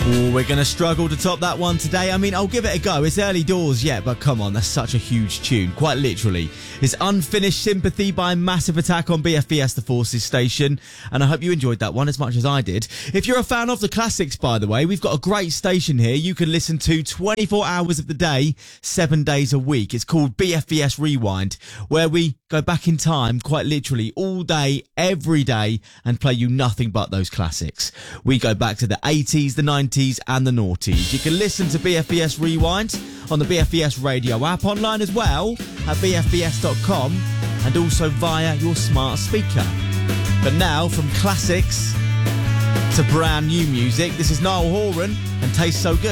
Ooh, we're going to struggle to top that one today. I mean, I'll give it a go. It's early doors yet, but come on, that's such a huge tune. Quite literally. It's Unfinished Sympathy by Massive Attack on BFBS The Forces station. And I hope you enjoyed that one as much as I did. If you're a fan of the classics, by the way, we've got a great station here you can listen to 24 hours of the day, 7 days a week. It's called BFBS Rewind, where we go back in time, quite literally, all day, every day, and play you nothing but those classics. We go back to the 80s, the 90s, and the noughties. You can listen to BFBS Rewind on the BFBS radio app, online as well at bfbs.com, and also via your smart speaker. But now, from classics to brand new music, this is Niall Horan and Tastes So Good.